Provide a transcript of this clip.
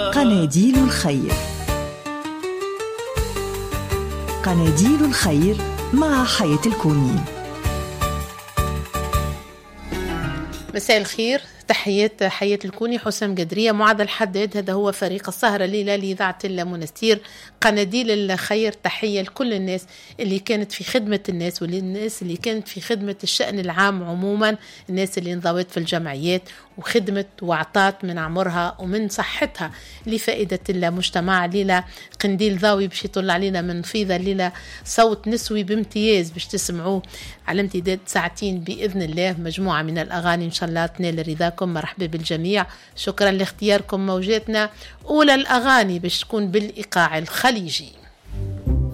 قناديل الخير. قناديل الخير مع حياة الكوني. مساء الخير، تحيات حياة الكوني. حسام قدرية معدل حداد، هذا هو فريق السهرة الليلة لإذاعة المنستير قناديل الخير. تحية لكل الناس اللي كانت في خدمة الناس والناس اللي كانت في خدمة الشأن العام عموما، الناس اللي انضوت في الجمعيات وخدمت وعطات من عمرها ومن صحتها لفائدة المجتمع. ليلة قنديل ضاوي باش يطل علينا من فيضة، ليلة صوت نسوي بامتياز باش تسمعوه على امتداد ساعتين بإذن الله، مجموعة من الأغاني إن شاء الله تنال رضاكم. مرحبا بالجميع، شكرا لاختياركم موجاتنا. أولى الأغاني باش تكون بالإيقاع الخليجي.